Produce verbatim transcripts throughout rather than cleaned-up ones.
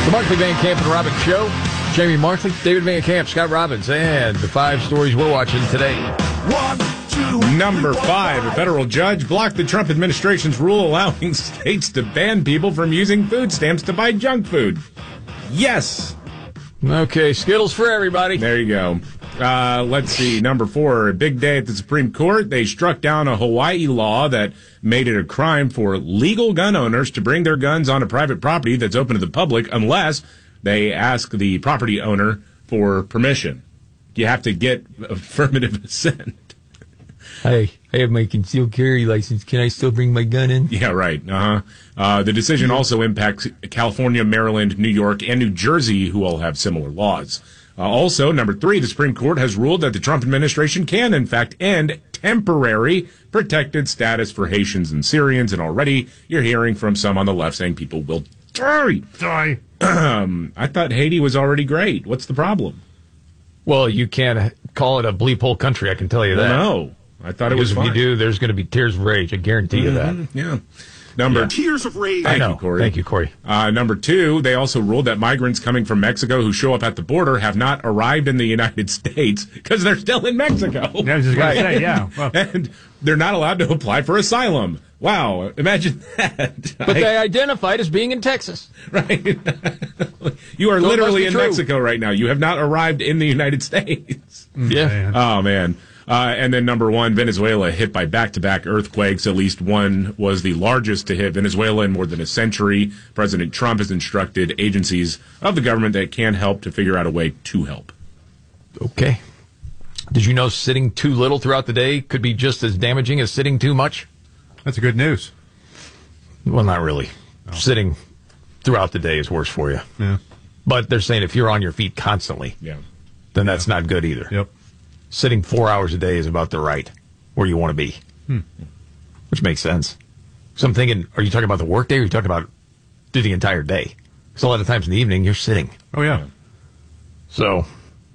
The Markley, Van Camp, and Robbins Show. Jamie Markley, David Van Camp, Scott Robbins, and the five stories we're watching today. One, two, Number five, a federal judge blocked the Trump administration's rule allowing states to ban people from using food stamps to buy junk food. Yes. Okay, Skittles for everybody. There you go. Uh, let's see. Number four, a big day at the Supreme Court. They struck down a Hawaii law that made it a crime for legal gun owners to bring their guns onto private property that's open to the public unless they ask the property owner for permission. You have to get affirmative assent. Hey, I have my concealed carry license. Can I still bring my gun in? Yeah, right. Uh-huh. Uh, the decision also impacts California, Maryland, New York, and New Jersey, who all have similar laws. Uh, also, number three, the Supreme Court has ruled that the Trump administration can, in fact, end temporary protected status for Haitians and Syrians. And already you're hearing from some on the left saying people will die. Die. Um, I thought Haiti was already great. What's the problem? Well, you can't call it a bleep hole country, I can tell you that. No, I thought it was Because fine. if you do, there's going to be tears of rage. I guarantee you that. Mm-hmm. Yeah. Number Yeah. tears of rage. Thank I know. you, Corey. Thank you, Corey. Uh, number two, they also ruled that migrants coming from Mexico who show up at the border have not arrived in the United States because they're still in Mexico. Yeah, I was just going to say, yeah. Well, And they're not allowed to apply for asylum. Wow, imagine that. But they identified as being in Texas. Right? You are So it literally must be in true. Mexico right now. You have not arrived in the United States. Yeah. man. Oh, man. Uh, and then number one, Venezuela hit by back-to-back earthquakes. At least one was the largest to hit Venezuela in more than a century. President Trump has instructed agencies of the government that can help to figure out a way to help. Okay. Did you know sitting too little throughout the day could be just as damaging as sitting too much? That's good news. Well, not really. Sitting throughout the day is worse for you. Yeah. But they're saying if you're on your feet constantly, Yeah. then that's not good either. Yep. Sitting four hours a day is about the right where you want to be, Hmm. which makes sense. So I'm thinking, are you talking about the work day or are you talking about do the entire day? Because a lot of times in the evening, you're sitting. Oh, yeah. So,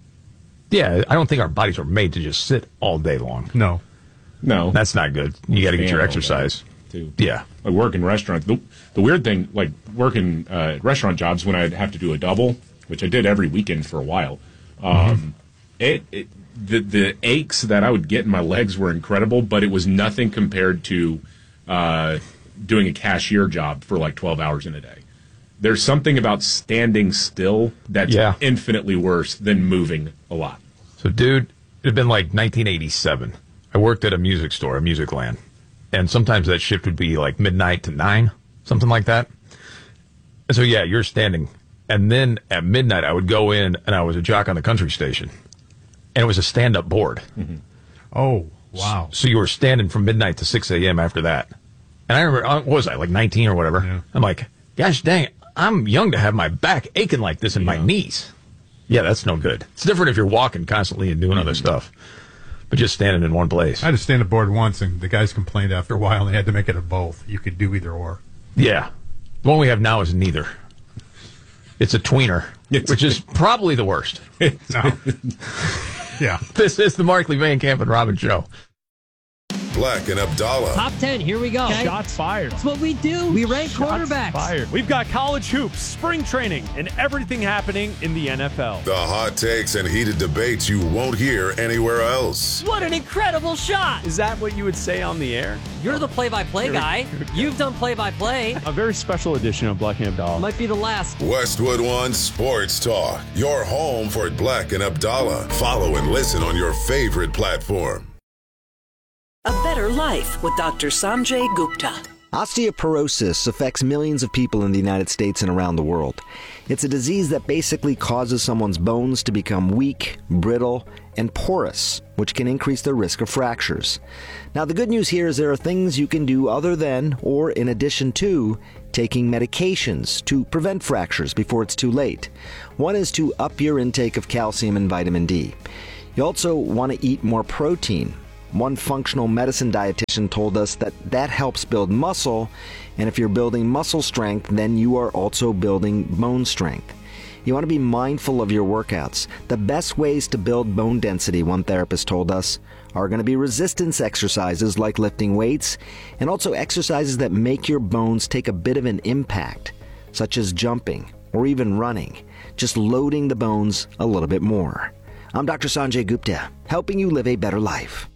yeah, I don't think our bodies are made to just sit all day long. No. No. That's not good. You got to get your Stand all exercise. Too. Yeah. I work in restaurants. The, the weird thing, like working uh, restaurant jobs when I'd have to do a double, which I did every weekend for a while, um, Mm-hmm. it, it the the aches that I would get in my legs were incredible, but it was nothing compared to uh, doing a cashier job for like twelve hours in a day. There's something about standing still that's Yeah. infinitely worse than moving a lot. So, dude, it had been like nineteen eighty-seven. I worked at a music store, a music land. And sometimes that shift would be like midnight to nine, something like that. And so, yeah, you're standing. And then at midnight, I would go in and I was a jock on the country station. And it was a stand-up board. Oh, wow. So you were standing from midnight to six a.m. after that. And I remember, uh, what was I, like nineteen or whatever? Yeah. I'm like, gosh dang it, I'm young to have my back aching like this in my knees. Yeah, that's no good. It's different if you're walking constantly and doing other stuff. But just standing in one place. I had to stand at board once, and the guys complained after a while, and they had to make it a both. You could do either or. Yeah. The one we have now is neither. It's a tweener, It's- which is probably the worst. No. Yeah. This is the Markley, Van Camp, and Robbins Show. Black and Abdallah. Top ten, here we go. Shots fired. That's what we do. We rank Shots quarterbacks. fired. We've got college hoops, spring training, and everything happening in the N F L. The hot takes and heated debates you won't hear anywhere else. What an incredible shot. Is that what you would say on the air? You're the play-by-play guy. You've done play-by-play. A very special edition of Black and Abdallah. Might be the last. Westwood One Sports Talk. Your home for Black and Abdallah. Follow and listen on your favorite platform. A better life with Doctor Sanjay Gupta. Osteoporosis affects millions of people in the United States and around the world. It's a disease that basically causes someone's bones to become weak, brittle, and porous, which can increase their risk of fractures. Now, the good news here is there are things you can do other than, or in addition to, taking medications to prevent fractures before it's too late. One is to up your intake of calcium and vitamin D. You also want to eat more protein. One functional medicine dietitian told us that that helps build muscle, and if you're building muscle strength, then you are also building bone strength. You want to be mindful of your workouts. The best ways to build bone density, one therapist told us, are going to be resistance exercises like lifting weights, and also exercises that make your bones take a bit of an impact, such as jumping, or even running, just loading the bones a little bit more. I'm Doctor Sanjay Gupta, helping you live a better life.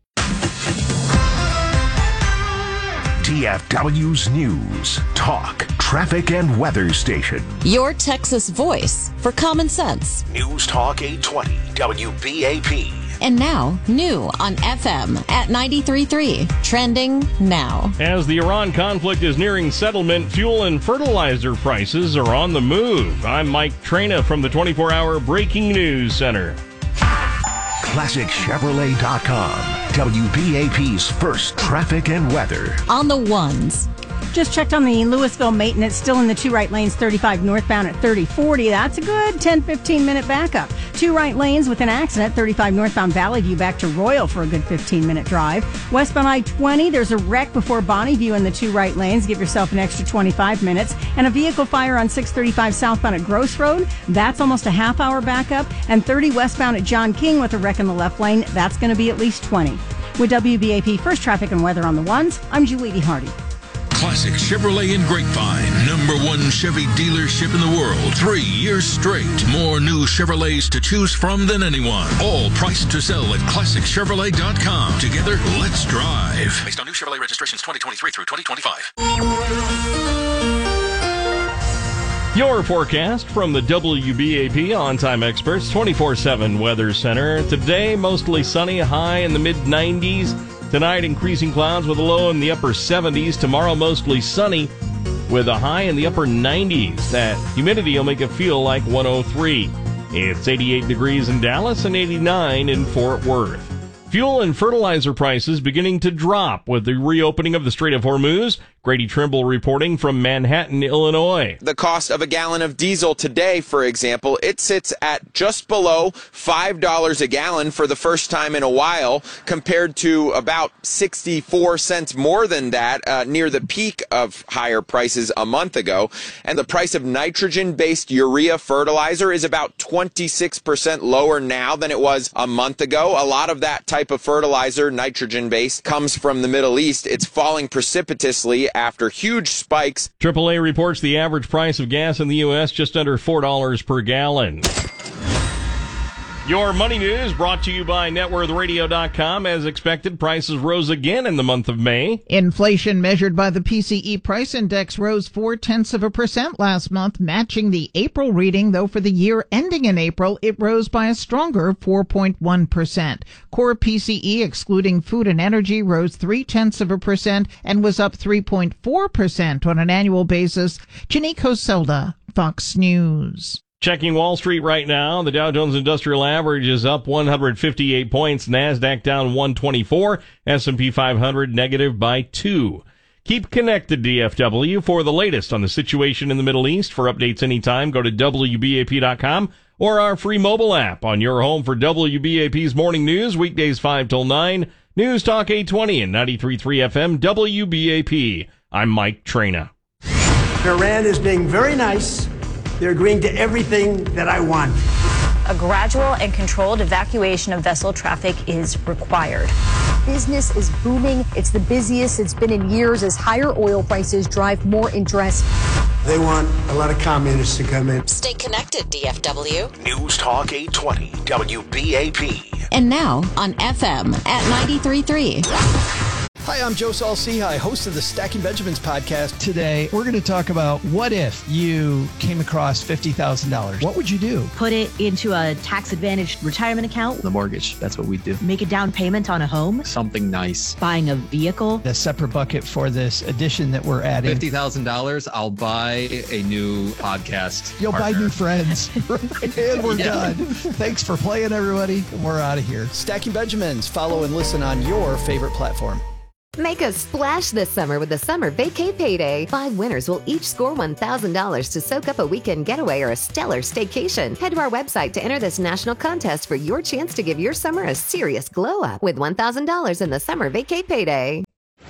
D F W's News, Talk, Traffic, and Weather Station. Your Texas voice for common sense. News Talk eight twenty W B A P. And now, new on F M at ninety-three point three. Trending now. As the Iran conflict is nearing settlement, fuel and fertilizer prices are on the move. I'm Mike Trena from the twenty-four hour Breaking News Center. Classic Chevrolet dot com. W B A P's first traffic and weather. On the ones. Just checked on the Louisville maintenance, still in the two right lanes, thirty-five northbound at thirty forty. That's a good ten, fifteen minute backup. Two right lanes with an accident, thirty-five northbound Valley View back to Royal for a good fifteen minute drive. Westbound I twenty, there's a wreck before Bonnie View in the two right lanes. Give yourself an extra twenty-five minutes. And a vehicle fire on six thirty-five southbound at Gross Road. That's almost a half hour backup. And thirty westbound at John King with a wreck in the left lane. That's going to be at least twenty. With W B A P First Traffic and Weather on the ones, I'm Julie Hardy. Classic Chevrolet in Grapevine, number one Chevy dealership in the world, three years straight. More new Chevrolets to choose from than anyone. All priced to sell at classic chevrolet dot com. Together, let's drive. Based on new Chevrolet registrations twenty twenty-three through twenty twenty-five. Your forecast from the W B A P On-Time Experts twenty-four seven Weather Center. Today, mostly sunny, high in the mid nineties. Tonight, increasing clouds with a low in the upper seventies. Tomorrow, mostly sunny with a high in the upper nineties. That humidity will make it feel like one oh three. It's eighty-eight degrees in Dallas and eighty-nine in Fort Worth. Fuel and fertilizer prices beginning to drop with the reopening of the Strait of Hormuz. Grady Trimble reporting from Manhattan, Illinois. The cost of a gallon of diesel today, for example, it sits at just below five dollars a gallon for the first time in a while, compared to about sixty-four cents more than that uh, near the peak of higher prices a month ago. And the price of nitrogen-based urea fertilizer is about twenty-six percent lower now than it was a month ago. A lot of that type of fertilizer, nitrogen-based, comes from the Middle East. It's falling precipitously after huge spikes. triple A reports the average price of gas in the U S just under four dollars per gallon. Your money news brought to you by net worth radio dot com. As expected, prices rose again in the month of May. Inflation measured by the P C E price index rose four tenths of a percent last month, matching the April reading, though for the year ending in April, it rose by a stronger four point one percent. Core P C E, excluding food and energy, rose three tenths of a percent and was up three point four percent on an annual basis. Janique Hoselda, Fox News. Checking Wall Street right now, the Dow Jones Industrial Average is up one hundred fifty-eight points, NASDAQ down one twenty-four, S and P five hundred negative by two. Keep connected, D F W, for the latest on the situation in the Middle East. For updates anytime, go to W B A P dot com or our free mobile app on your home for W B A P's morning news, weekdays five till nine, News Talk eight twenty and ninety-three point three F M, W B A P. I'm Mike Trena. Iran is being very nice. They're agreeing to everything that I want. A gradual and controlled evacuation of vessel traffic is required. Business is booming. It's the busiest it's been in years as higher oil prices drive more interest. They want a lot of communists to come in. Stay connected, D F W. News Talk eight twenty W B A P. And now on F M at ninety-three point three. Hi, I'm Joe Saul-Sehy, host of the Stacking Benjamins podcast. Today, we're going to talk about what if you came across fifty thousand dollars? What would you do? Put it into a tax-advantaged retirement account. The mortgage, that's what we do. Make a down payment on a home. Something nice. Buying a vehicle. A separate bucket for this addition that we're adding. fifty thousand dollars, I'll buy a new podcast You'll partner. buy new friends. And we're yeah. done. Thanks for playing, everybody. We're out of here. Stacking Benjamins. Follow and listen on your favorite platform. Make a splash this summer with the Summer Vacay Payday. Five winners will each score one thousand dollars to soak up a weekend getaway or a stellar staycation. Head to our website to enter this national contest for your chance to give your summer a serious glow up with one thousand dollars in the Summer Vacay Payday.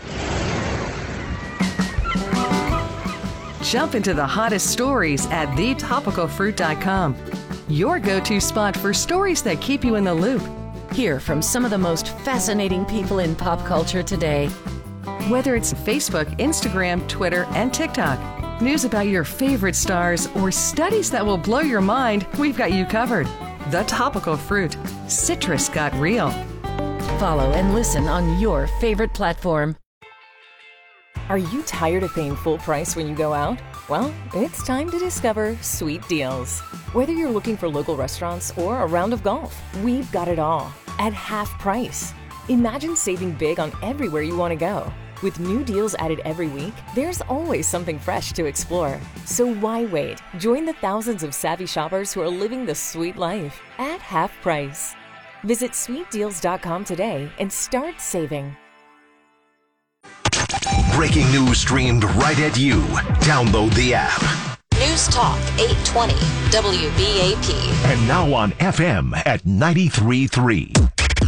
Jump into the hottest stories at the topical fruit dot com. Your go-to spot for stories that keep you in the loop. Hear from some of the most fascinating people in pop culture today. Whether it's Facebook, Instagram, Twitter, and TikTok, news about your favorite stars, or studies that will blow your mind, we've got you covered. The Topical Fruit. Citrus got real. Follow and listen on your favorite platform. Are you tired of paying full price when you go out? Well, it's time to discover Sweet Deals. Whether you're looking for local restaurants or a round of golf, we've got it all at half price. Imagine saving big on everywhere you want to go. With new deals added every week, there's always something fresh to explore. So why wait? Join the thousands of savvy shoppers who are living the sweet life at half price. Visit sweet deals dot com today and start saving. Breaking news streamed right at you. Download the app. News Talk eight twenty W B A P. And now on F M at ninety-three point three.